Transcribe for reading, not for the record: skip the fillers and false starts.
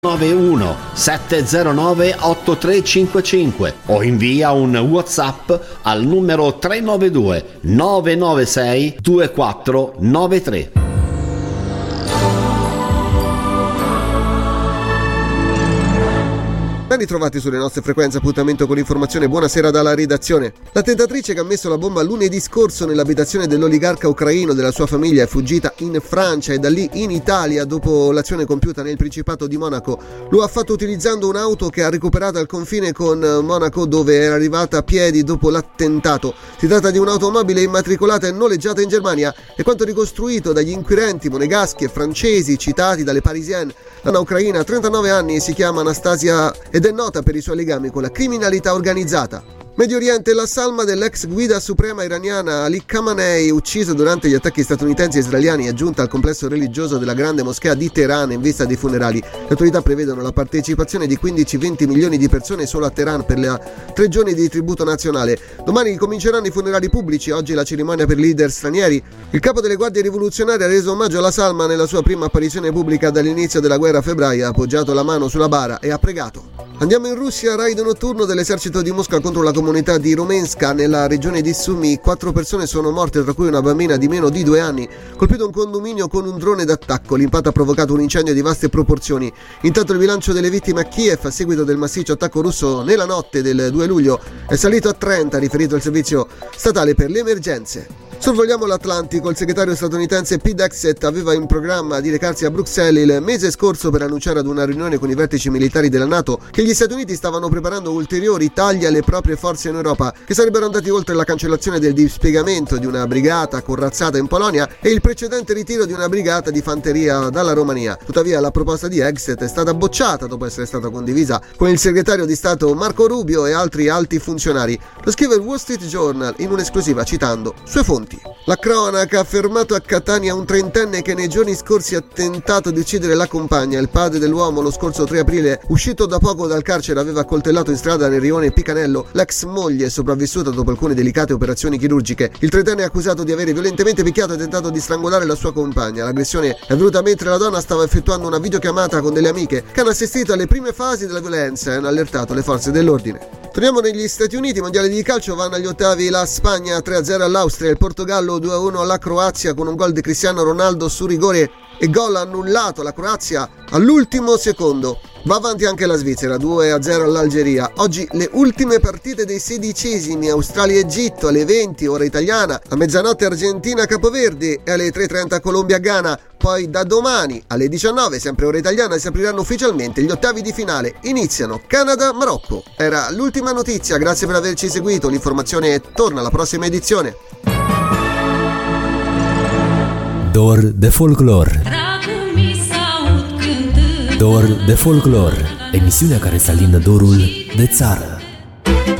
91 709 8355 o invia un WhatsApp al numero 392 996 2493. Ben ritrovati sulle nostre frequenze, appuntamento con l'informazione. Buonasera dalla redazione. La tentatrice che ha messo la bomba lunedì scorso nell'abitazione dell'oligarca ucraino della sua famiglia è fuggita in Francia e da lì in Italia dopo l'azione compiuta nel Principato di Monaco. Lo ha fatto utilizzando un'auto che ha recuperato al confine con Monaco, dove era arrivata a piedi dopo l'attentato. Si tratta di un'automobile immatricolata e noleggiata in Germania e quanto ricostruito dagli inquirenti monegaschi e francesi citati dalle Parisienne. La donna ucraina, 39 anni, si chiama Anastasia ed è nota per i suoi legami con la criminalità organizzata. Medio Oriente, la salma dell'ex guida suprema iraniana Ali Khamenei, ucciso durante gli attacchi statunitensi e israeliani, è giunta al complesso religioso della grande moschea di Teheran in vista dei funerali. Le autorità prevedono la partecipazione di 15-20 milioni di persone solo a Teheran per le 3 giorni di tributo nazionale. Domani cominceranno i funerali pubblici, oggi la cerimonia per leader stranieri. Il capo delle guardie rivoluzionarie ha reso omaggio alla salma nella sua prima apparizione pubblica dall'inizio della guerra a febbraio, ha appoggiato la mano sulla bara e ha pregato. Andiamo in Russia, raid notturno dell'esercito di Mosca contro la comunità di Rumenska nella regione di Sumy. 4 persone sono morte, tra cui una bambina di meno di 2 anni. Colpito un condominio con un drone d'attacco, l'impatto ha provocato un incendio di vaste proporzioni. Intanto il bilancio delle vittime a Kiev a seguito del massiccio attacco russo nella notte del 2 luglio è salito a 30, riferito il servizio statale per le emergenze. Sorvoliamo l'Atlantico. Il segretario statunitense Pete Hegseth aveva in programma di recarsi a Bruxelles il mese scorso per annunciare ad una riunione con i vertici militari della NATO che gli Stati Uniti stavano preparando ulteriori tagli alle proprie forze in Europa, che sarebbero andati oltre la cancellazione del dispiegamento di una brigata corazzata in Polonia e il precedente ritiro di una brigata di fanteria dalla Romania. Tuttavia la proposta di Hegseth è stata bocciata dopo essere stata condivisa con il segretario di Stato Marco Rubio e altri alti funzionari. Lo scrive il Wall Street Journal in un'esclusiva citando sue fonti. La cronaca ha fermato a Catania un trentenne che nei giorni scorsi ha tentato di uccidere la compagna. Il padre dell'uomo lo scorso 3 aprile, uscito da poco dal carcere, aveva accoltellato in strada nel rione Picanello l'ex moglie sopravvissuta dopo alcune delicate operazioni chirurgiche. Il trentenne è accusato di avere violentemente picchiato e tentato di strangolare la sua compagna. L'aggressione è avvenuta mentre la donna stava effettuando una videochiamata con delle amiche che hanno assistito alle prime fasi della violenza e hanno allertato le forze dell'ordine. Torniamo negli Stati Uniti. Mondiale di calcio, vanno agli ottavi la Spagna 3-0 all'Austria, il Portogallo 2-1 alla Croazia con un gol di Cristiano Ronaldo su rigore e gol annullato. La Croazia all'ultimo secondo. Va avanti anche la Svizzera 2-0 all'Algeria. Oggi le ultime partite dei 16esimi: Australia-Egitto alle 20 ora italiana, a mezzanotte Argentina-Capoverdi e alle 3:30 Colombia-Ghana. Poi da domani alle 19, sempre ora italiana, si apriranno ufficialmente gli ottavi di finale. Iniziano Canada-Marocco. Era l'ultima notizia, grazie per averci seguito. L'informazione torna alla prossima edizione. Dor de folclor. Dor de folclor, emisiunea care să alină dorul de țară.